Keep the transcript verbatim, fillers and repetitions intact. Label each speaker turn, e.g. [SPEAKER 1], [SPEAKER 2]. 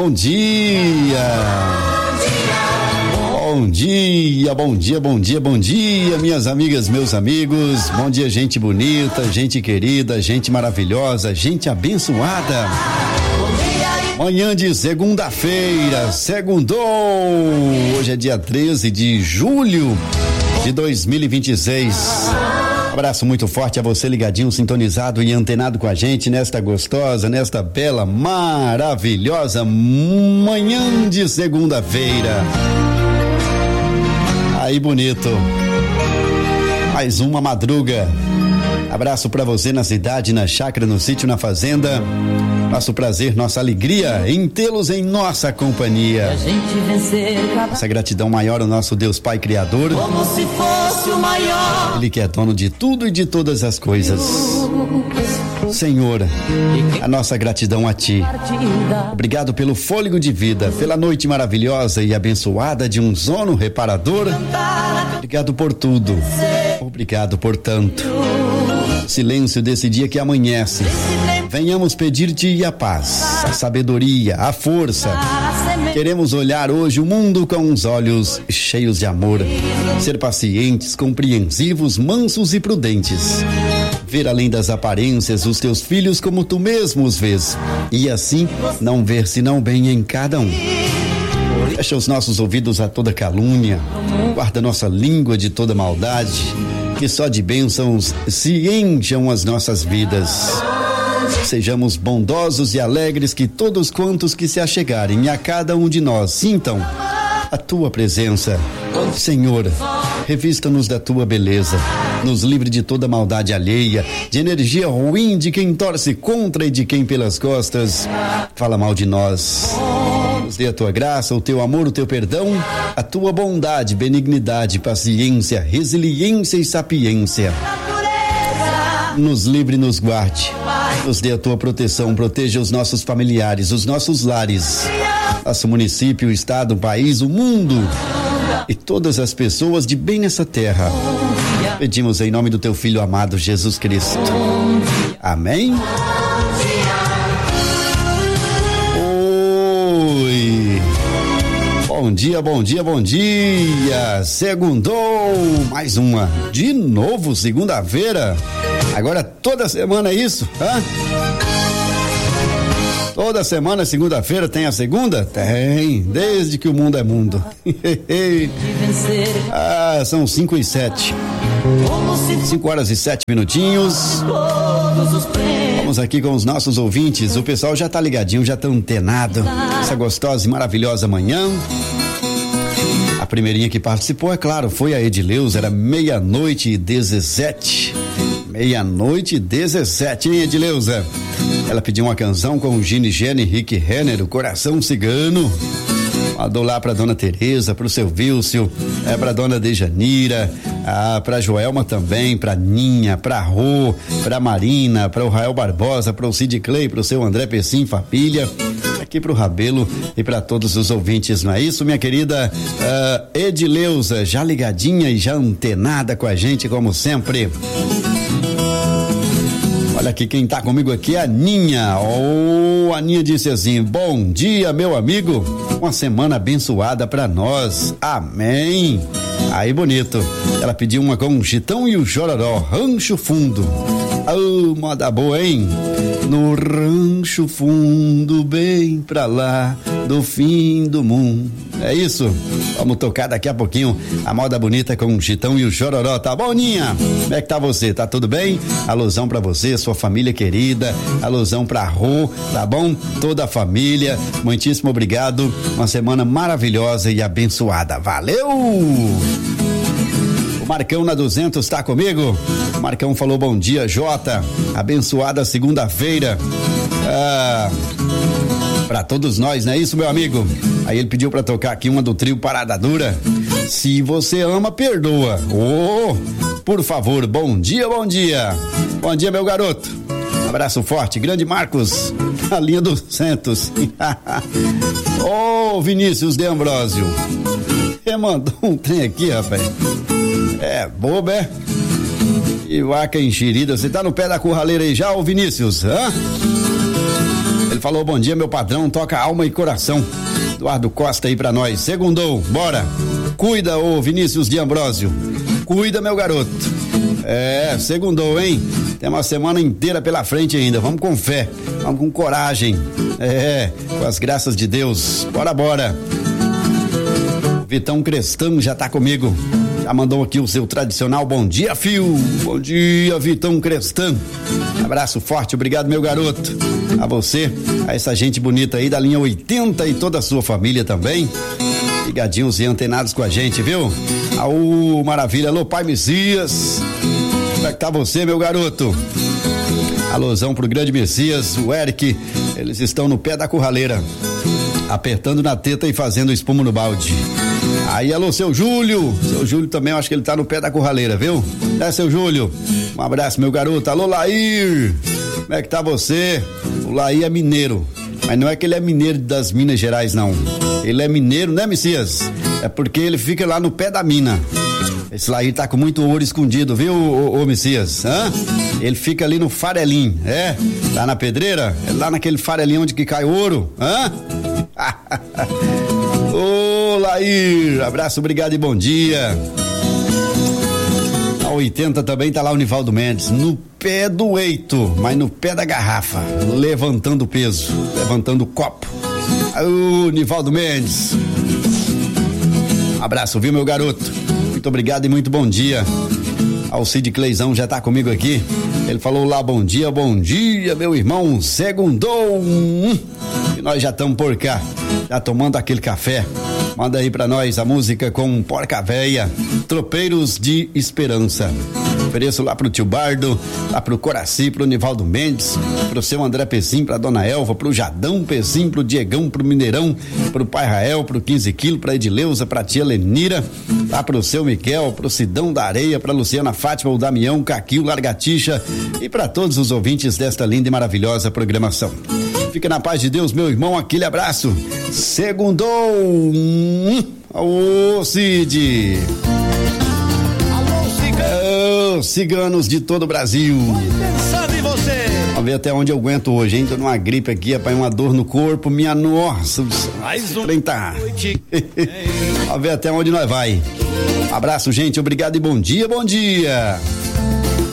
[SPEAKER 1] bom dia. Bom dia, bom dia, bom dia, bom dia, minhas amigas, meus amigos. Bom dia, gente bonita, gente querida, gente maravilhosa, gente abençoada. Manhã de segunda-feira, segundou. Hoje é dia treze de julho de dois mil e vinte e seis. Abraço muito forte a você ligadinho, sintonizado e antenado com a gente nesta gostosa, nesta bela, maravilhosa manhã de segunda-feira. Aí, bonito. Mais uma madruga. Abraço pra você na cidade, na chácara, no sítio, na fazenda. Nosso prazer, nossa alegria em tê-los em nossa companhia. Nossa gratidão maior ao nosso Deus Pai Criador.
[SPEAKER 2] Como se fosse o maior.
[SPEAKER 1] Ele que é dono de tudo e de todas as coisas. Senhor, a nossa gratidão a Ti. Obrigado pelo fôlego de vida, pela noite maravilhosa e abençoada de um sono reparador. Obrigado por tudo. Obrigado por tanto. Silêncio desse dia que amanhece. Venhamos pedir-te a paz, a sabedoria, a força. Queremos olhar hoje o mundo com os olhos cheios de amor. Ser pacientes, compreensivos, mansos e prudentes. Ver além das aparências os teus filhos como tu mesmo os vês. E assim não ver senão bem em cada um. Fecha os nossos ouvidos a toda calúnia. Guarda nossa língua de toda maldade. Que só de bênçãos se encham as nossas vidas. Sejamos bondosos e alegres, que todos quantos que se achegarem a cada um de nós sintam a tua presença. Senhor, revista-nos da tua beleza, nos livre de toda maldade alheia, de energia ruim de quem torce contra e de quem pelas costas fala mal de nós. Nos dê a tua graça, o teu amor, o teu perdão, a tua bondade, benignidade, paciência, resiliência e sapiência. Nos livre e nos guarde. Nos dê a tua proteção, proteja os nossos familiares, os nossos lares, nosso município, o estado, o país, o mundo e todas as pessoas de bem nessa terra. Pedimos em nome do teu Filho amado Jesus Cristo. Amém? Oi! Bom dia, bom dia, bom dia! Segundou! Mais uma. De novo, segunda-feira. Agora toda semana é isso, hã? Toda semana, segunda-feira, tem a segunda? Tem, desde que o mundo é mundo. Ah, são cinco e sete. Cinco horas e sete minutinhos. Vamos aqui com os nossos ouvintes. O pessoal já tá ligadinho, já tá antenado. Essa gostosa e maravilhosa manhã. A primeirinha que participou, é claro, foi a Edileuza. Era meia-noite e dezessete. Meia-noite e dezessete, hein, Edileuza? Ela pediu uma canção com o Gini Gene, Henrique Renner, o Coração Cigano. Mandou lá pra dona Tereza, pro seu Vilcio, é pra dona Dejanira, ah, pra Joelma também, pra Ninha, pra Rô, pra Marina, pra o Rael Barbosa, pro Cid Clay, pro seu André Pessim, família, aqui pro Rabelo e pra todos os ouvintes, não é isso, minha querida uh, Edileuza, já ligadinha e já antenada com a gente, como sempre. Olha aqui, quem tá comigo aqui é a Ninha. Oh, a Ninha disse assim: bom dia, meu amigo. Uma semana abençoada pra nós. Amém. Aí, bonito. Ela pediu uma com o Chitão e o Chororó, Rancho Fundo. Oh, moda boa, hein? No rancho fundo, bem pra lá, do fim do mundo. É isso? Vamos tocar daqui a pouquinho a moda bonita com o Chitão e o Chororó, tá bom, Ninha? Como é que tá você? Tá tudo bem? Alusão pra você, sua família querida, alusão pra Rô, tá bom? Toda a família, muitíssimo obrigado, uma semana maravilhosa e abençoada, valeu! O Marcão na duzentos tá comigo? O Marcão falou bom dia, Jota, abençoada segunda-feira. Ah, pra todos nós, não é isso, meu amigo? Aí ele pediu pra tocar aqui uma do trio Parada Dura. Se você ama, perdoa. Oh, por favor, bom dia, bom dia. Bom dia, meu garoto. Abraço forte, grande Marcos, a linha duzentos. Ô, oh, Vinícius de Ambrósio. Você mandou um trem aqui, rapaz. É, bobo, é? E vaca enxerida, você tá no pé da curraleira aí já, ô Vinícius, hã? Ele falou, bom dia, meu padrão, toca alma e coração. Eduardo Costa aí pra nós. Segundou, bora. Cuida, ô Vinícius de Ambrósio. Cuida, meu garoto. É, segundou, hein? Tem uma semana inteira pela frente ainda. Vamos com fé, vamos com coragem. É, com as graças de Deus. Bora, bora. Vitão Crestão já tá comigo. Já mandou aqui o seu tradicional bom dia, fio. Bom dia, Vitão Crestão. Abraço forte, obrigado, meu garoto. A você, a essa gente bonita aí da linha oitenta e toda a sua família também. Ligadinhos e antenados com a gente, viu? Aú, maravilha. Alô, pai Messias. Como é que tá você, meu garoto? Alôzão pro grande Messias, o Eric. Eles estão no pé da curraleira, apertando na teta e fazendo espuma no balde. Aí, alô, seu Júlio. Seu Júlio também, eu acho que ele tá no pé da curraleira, viu? É, seu Júlio. Um abraço, meu garoto. Alô, Lair. Como é que tá você? O Lair é mineiro. Mas não é que ele é mineiro das Minas Gerais, não. Ele é mineiro, né, Messias? É porque ele fica lá no pé da mina. Esse Lair tá com muito ouro escondido, viu, ô, ô Messias? Hã? Ele fica ali no farelinho, é? Lá na pedreira? É lá naquele farelinho onde que cai ouro, hã? Ô, Lair, abraço, obrigado e bom dia. A oitenta também tá lá o Nivaldo Mendes, no pé do eito, mas no pé da garrafa, levantando o peso, levantando o copo. Ô, Nivaldo Mendes. Abraço, viu, meu garoto? Muito obrigado e muito bom dia. Alcide Cleizão já tá comigo aqui. Ele falou lá, bom dia, bom dia, meu irmão. Segundou. E nós já estamos por cá, já tomando aquele café. Manda aí pra nós a música com Porca Véia, Tropeiros de Esperança. Ofereço lá pro tio Bardo, lá pro Coraci, pro Nivaldo Mendes, pro seu André Pezim, pra dona Elva, pro Jadão Pezim, pro Diegão, pro Mineirão, pro pai Rael, pro quinze quilos, pra Edileuza, pra tia Lenira, lá pro seu Miquel, pro Sidão da Areia, pra Luciana Fátima, o Damião, Caquil, Largatixa e pra todos os ouvintes desta linda e maravilhosa programação. Fica na paz de Deus, meu irmão, aquele abraço. Segundou. Ô, Cid.
[SPEAKER 3] Alô, ciganos.
[SPEAKER 1] Ô, ciganos de todo o Brasil.
[SPEAKER 3] Pensando em você.
[SPEAKER 1] Vamos ver até onde eu aguento hoje, hein? Tô numa gripe aqui, rapaz, uma dor no corpo, minha nossa.
[SPEAKER 3] Mais um.
[SPEAKER 1] trinta. Vamos ver até onde nós vai. Abraço, gente, obrigado e bom dia, bom dia.